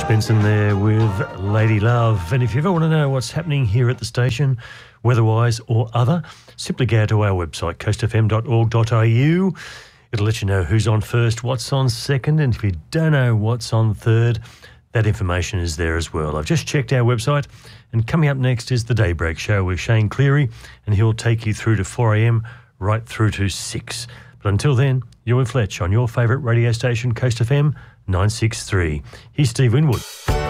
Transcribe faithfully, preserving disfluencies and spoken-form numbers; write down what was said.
George Benson there with Lady Love. And if you ever want to know what's happening here at the station, weather-wise or other, simply go to our website, coast f m dot org dot a u. It'll let you know who's on first, what's on second, and if you don't know what's on third, that information is there as well. I've just checked our website, and coming up next is the Daybreak Show with Shane Cleary, and he'll take you through to four a m right through to six. But until then, you're with Fletch on your favourite radio station, Coast F M nine six three. Here's Steve Winwood.